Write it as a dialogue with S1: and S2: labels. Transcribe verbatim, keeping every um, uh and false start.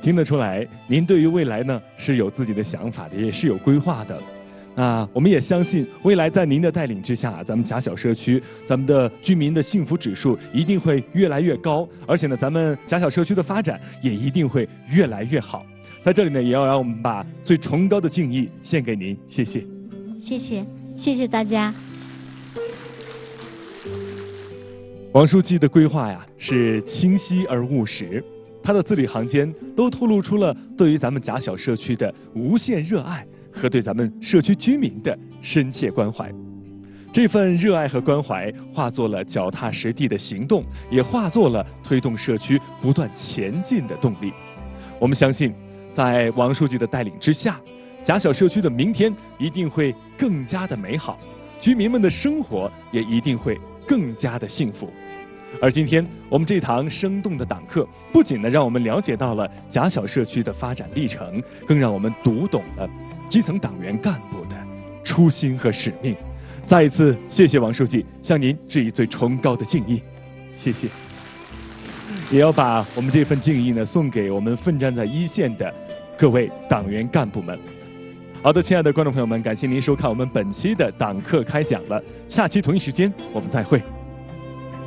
S1: 听得出来，您对于未来呢是有自己的想法的，也是有规划的。那我们也相信，未来在您的带领之下，咱们狭小社区，咱们的居民的幸福指数一定会越来越高，而且呢，咱们狭小社区的发展也一定会越来越好。在这里呢，也要让我们把最崇高的敬意献给您，谢谢。
S2: 谢谢，谢谢大家。
S1: 王书记的规划呀，是清晰而务实。他的字里行间都透露出了对于咱们狭小社区的无限热爱和对咱们社区居民的深切关怀。这份热爱和关怀化作了脚踏实地的行动，也化作了推动社区不断前进的动力。我们相信，在王书记的带领之下，狭小社区的明天一定会更加的美好，居民们的生活也一定会更加的幸福。而今天我们这堂生动的党课，不仅呢让我们了解到了狭小社区的发展历程，更让我们读懂了基层党员干部的初心和使命。再一次谢谢王书记，向您致以最崇高的敬意，谢谢。也要把我们这份敬意呢送给我们奋战在一线的各位党员干部们。好的，亲爱的观众朋友们，感谢您收看我们本期的党课开讲了，下期同一时间我们再会。